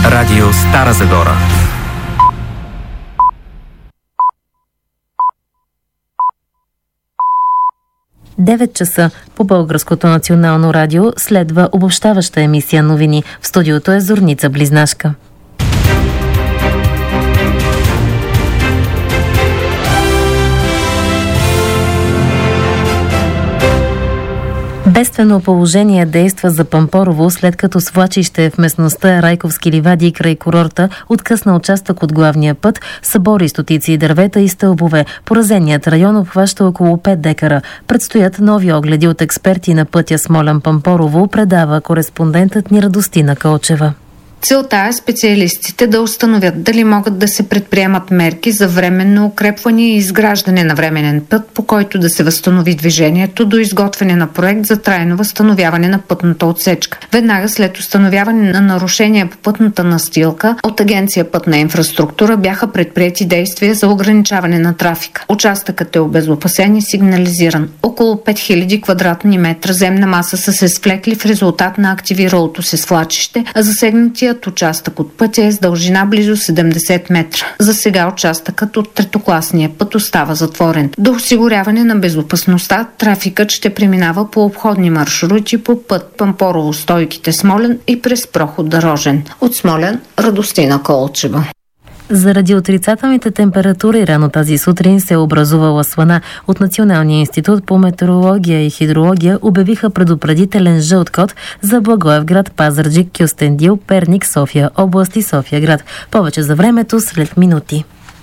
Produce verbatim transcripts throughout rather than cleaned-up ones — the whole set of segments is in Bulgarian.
Радио Стара Загора. девет часа по Българското национално радио следва обобщаваща емисия новини. В студиото е Зорница Близнашка. Бедствено положение действа за Пампорово, след като свлачище в местността Райковски ливади край курорта откъсна участък от главния път, събори стотици дървета и стълбове. Поразеният район обхваща около пет декара. Предстоят нови огледи от експерти на пътя Смолян-Пампорово, предава кореспондентът ни Радостина Кълчева. Целта е специалистите да установят дали могат да се предприемат мерки за временно укрепване и изграждане на временен път, по който да се възстанови движението до изготвяне на проект за трайно възстановяване на пътната отсечка. Веднага след установяване на нарушения по пътната настилка от Агенция Пътна инфраструктура бяха предприети действия за ограничаване на трафика. Участъкът е обезопасен и сигнализиран. Около пет хиляди квадратни метра земна маса са се свлекли в резултат на активиралото се свлачище, а засегнатия участък от пътя е с дължина близо седемдесет метра. За сега участъкът от третокласния път остава затворен. До осигуряване на безопасността, трафикът ще преминава по обходни маршрути по път Пампорово, Стойките, Смолян и през проход Рожен. От Смолян, Радостина Колчева. Заради отрицателните температури рано тази сутрин се е образувала слана. От Националния институт по метеорология и хидрология обявиха предупредителен жълт код за Благоевград, Пазарджик, Кюстендил, Перник, София област и София град. Повече за времето след минути.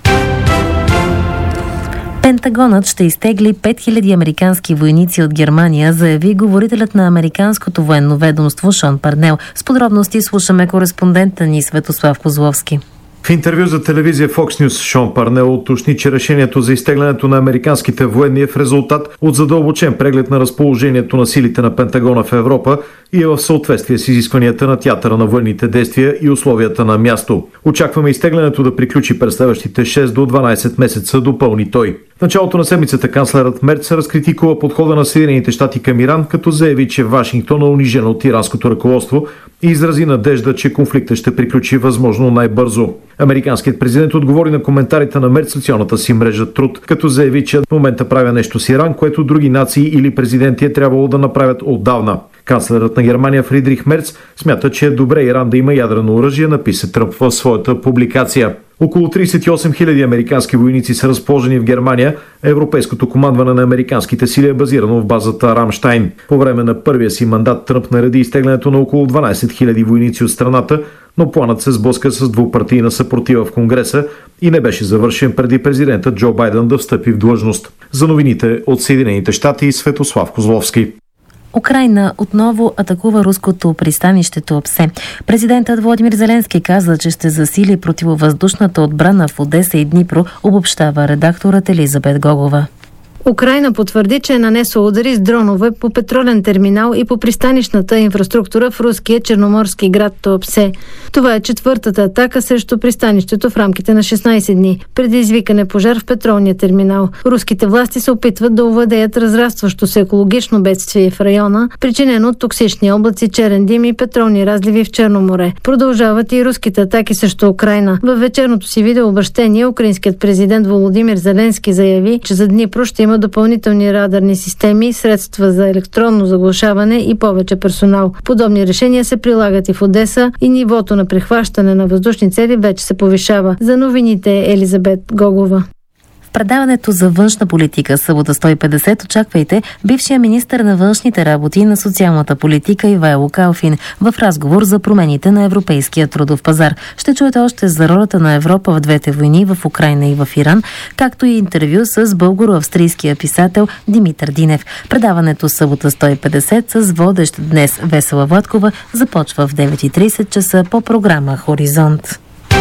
Пентагонът ще изтегли пет хиляди американски войници от Германия, заяви говорителят на американското военно ведомство Шон Парнел. С подробности слушаме кореспондента ни Светослав Козловски. В интервю за телевизия Fox News Шон Парнел уточни, че решението за изтеглянето на американските военни е в резултат от задълбочен преглед на разположението на силите на Пентагона в Европа и е в съответствие с изискванията на театъра на военните действия и условията на място. Очакваме изтеглянето да приключи през следващите шест до дванадесет месеца, допълни той. В началото на седмицата канцлерът Мерц разкритикува подхода на Съединените щати към Иран, като заяви, че Вашингтон е унижен от иранското ръководство и изрази надежда, че конфликтът ще приключи възможно най-бързо. Американският президент отговори на коментарите на Мерц в социалната си мрежа Труд, като заяви, че в момента правя нещо с Иран, което други нации или президенти е трябвало да направят отдавна. Канцлерът на Германия Фридрих Мерц смята, че е добре Иран да има ядрено оръжие, написа Тръмп в своята публикация. Около тридесет и осем хиляди американски войници са разположени в Германия. Европейското командване на американските сили е базирано в базата Рамштайн. По време на първия си мандат Тръмп нареди изтеглянето на около дванадесет хиляди войници от страната, но планът се сблъска с двупартийна съпротива в Конгреса и не беше завършен преди президентът Джо Байден да встъпи в длъжност. За новините от Съединените щати, Светослав Козловски. Украйна отново атакува руското пристанище Туапсе. Президентът Володимир Зеленски каза, че ще засили противовъздушната отбрана в Одеса и Днипро, обобщава редакторът Елизабет Гогова. Украйна потвърди, че е нанесла удари с дронове по петролен терминал и по пристанищната инфраструктура в руския черноморски град Туапсе. Това е четвъртата атака срещу пристанището в рамките на шестнадесет дни. Предизвикан е пожар в петролния терминал. Руските власти се опитват да овладеят разрастващо се екологично бедствие в района, причинено от токсични облаци, черен дим и петролни разливи в Черно море. Продължават и руските атаки срещу Украйна. Във вечерното си видеообращение украинският президент Володимир Зеленски заяви, че за Днипро ще има допълнителни радарни системи, средства за електронно заглушаване и повече персонал. Подобни решения се прилагат и в Одеса и нивото на прихващане на въздушни цели вече се повишава. За новините Елизабет Гогова. Предаването за външна политика събота сто и петдесет очаквайте бившия министър на външните работи и на социалната политика Ивайло Калфин в разговор за промените на европейския трудов пазар. Ще чуете още за ролята на Европа в двете войни в Украйна и в Иран, както и интервю с българо-австрийския писател Димитър Динев. Предаването събота сто и петдесет с водещ днес Весела Владкова започва в девет и тридесет часа по програма Хоризонт.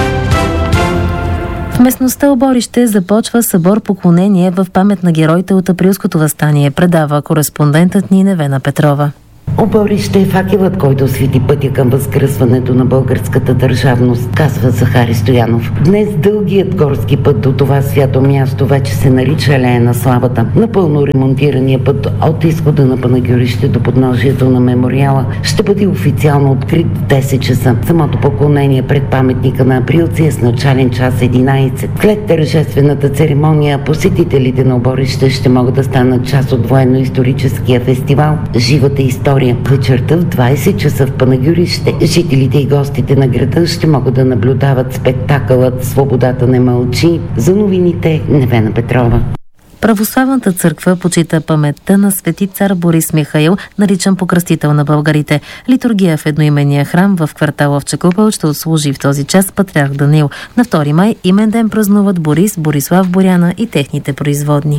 В местността Оборище започва събор поклонение в памет на героите от априлското въстание, предава кореспондентът ни Невена Петрова. Оборище е факелът, който освети пътя към възкръсването на българската държавност, казва Захари Стоянов. Днес дългият горски път до това свято място вече се нарича Алея на славата. Напълно ремонтирания път от изхода на Панагюрище до подножието на мемориала ще бъде официално открит в десет часа. Самото поклонение пред паметника на Априлци е с начален час единайсет. След тържествената церемония посетителите на Оборище ще могат да станат част от военно-историческия фестивал «Живата история». Вечерта в двайсет часа в Панагюрище жителите и гостите на града ще могат да наблюдават спектакълът «Свободата не мълчи». За новините Невена Петрова. Православната църква почита паметта на свети цар Борис Михаил, наричан покръстител на българите. Литургия в едноименния храм в квартал Овча купел ще отслужи в този час патриарх Даниил. На втори май имен ден празнуват Борис, Борислав, Боряна и техните производни.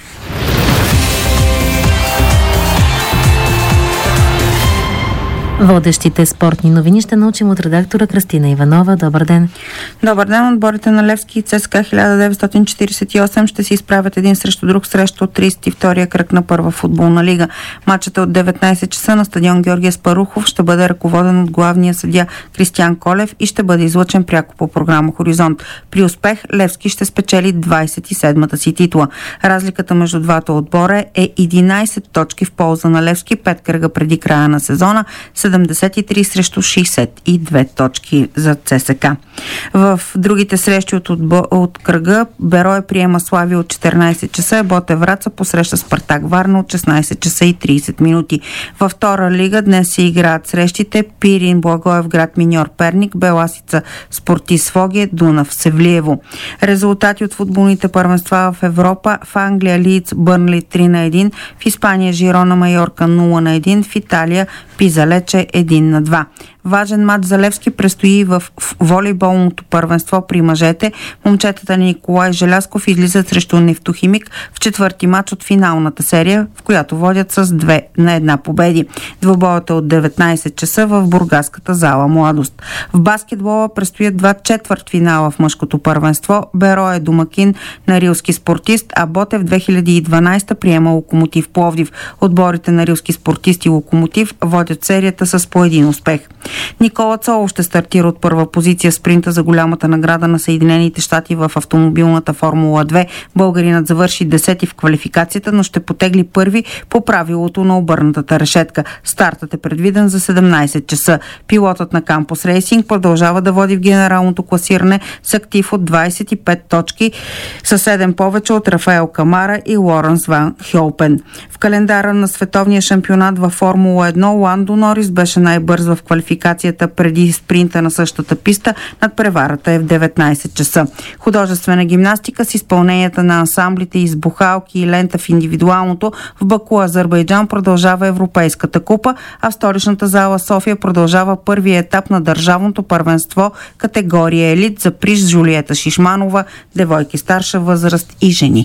Водещите спортни новини ще научим от редактора Кристина Иванова. Добър ден! Добър ден! Отборите на Левски и ЦСКА хиляда деветстотин четирийсет и осем ще се изправят един срещу друг срещу от трийсет и втория кръг на първа футболна лига. Матчът е от деветнайсет часа на стадион Георгия Спарухов, ще бъде ръководен от главния съдия Кристиян Колев и ще бъде излъчен пряко по програма Хоризонт. При успех Левски ще спечели двайсет и седмата си титла. Разликата между двата отбора е единайсет точки в полза на Левски, пет кръга преди края на сезона, седемдесет и три срещу шейсет и две точки за ЦСКА. В другите срещи от, отбо... от кръга Берое приема Славия от четиринайсет часа, Ботев Враца посреща Спартак Варна от шестнайсет часа и трийсет минути. Във втора лига днес се играят срещите Пирин Благоевград Миньор Перник, Беласица Спортис Своге, Дунав Севлиево. Резултати от футболните първенства в Европа: в Англия Лийдс Бърнли три на един, в Испания Жирона Майорка нула на един, в Италия Пиза Лече един на два. Важен матч за Левски предстои в волейболното първенство при мъжете. Момчетата на Николай Желясков излизат срещу Нефтохимик в четвърти матч от финалната серия, в която водят с две на една победи. Двобоят е от деветнайсет часа в бургаската зала Младост. В баскетбола предстоят два четвърт финала в мъжкото първенство. Беро е домакин на Рилски спортист, а Ботев две хиляди и дванайсета приема Локомотив Пловдив. Отборите на Рилски спортист и Локомотив водят серията с по един успех. Никола Цолов ще стартира от първа позиция в спринта за голямата награда на Съединените щати в автомобилната Формула две. Българинът завърши десети в квалификацията, но ще потегли първи по правилото на обърнатата решетка. Стартът е предвиден за седемнайсет часа. Пилотът на Кампус Рейсинг продължава да води в генералното класиране с актив от двайсет и пет точки, със седем повече от Рафаел Камара и Лоренс Ван Хьолпен. В календара на световния шампионат във Формула едно Ландо Норис беше най-бърз в квалификацията преди спринта на същата писта. Надпреварата е в деветнайсет часа. Художествена гимнастика с изпълненията на ансамблите из бухалки и лента в индивидуалното в Баку, Азербайджан продължава Европейската купа, а в столичната зала София продължава първия етап на държавното първенство категория елит за приз Жулиета Шишманова, девойки старша възраст и жени.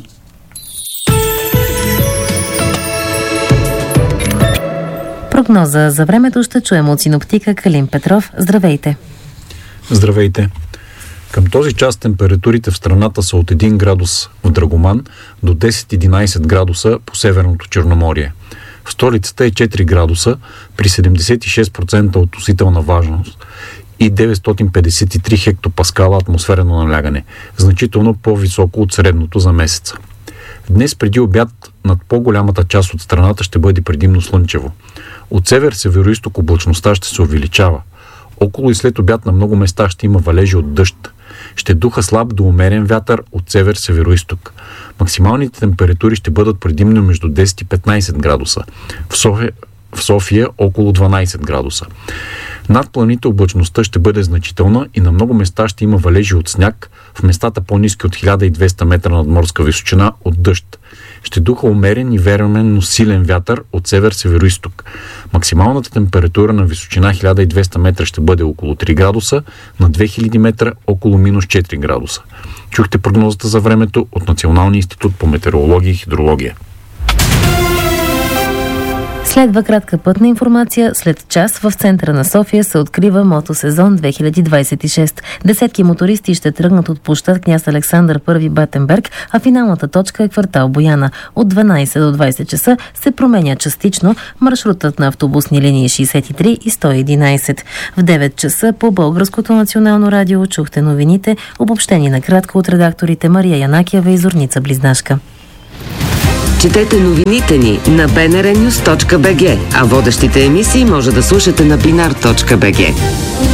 Прогноза за времето ще чуем от синоптика Калин Петров. Здравейте! Здравейте! Към този час температурите в страната са от един градус в Драгоман до десет-единайсет градуса по Северното Черноморие. В столицата е четири градуса при седемдесет и шест процента относителна влажност и деветстотин петдесет и три хектопаскала атмосферно налягане, значително по-високо от средното за месеца. Днес преди обяд над по-голямата част от страната ще бъде предимно слънчево. От север-североизток облачността ще се увеличава. Около и след обяд на много места ще има валежи от дъжд. Ще духа слаб до умерен вятър от север-североизток. Максималните температури ще бъдат предимно между десет и петнайсет градуса. В София, в София около дванайсет градуса. Над планините облачността ще бъде значителна и на много места ще има валежи от сняг, в местата по-ниски от хиляда и двеста метра надморска височина от дъжд. Ще духа умерен и вероятно, но силен вятър от север-североизток. Максималната температура на височина хиляда и двеста метра ще бъде около три градуса, на две хиляди метра около минус четири градуса. Чухте прогнозата за времето от Националния институт по метеорология и хидрология. Следва кратка пътна информация. След час в центъра на София се открива мотосезон две хиляди двадесет и шест. Десетки мотористи ще тръгнат от площад Княз Александър първи Батенберг, а финалната точка е квартал Бояна. От дванадесет до двадесет часа се променя частично маршрутът на автобусни линии шейсет и три и сто и единадесет. В девет часа по Българското национално радио чухте новините, обобщени накратко от редакторите Мария Янакиева и Зорница Близнашка. Четете новините ни на би ен ар нюс точка би джи, а водещите емисии може да слушате на бинар точка би джи.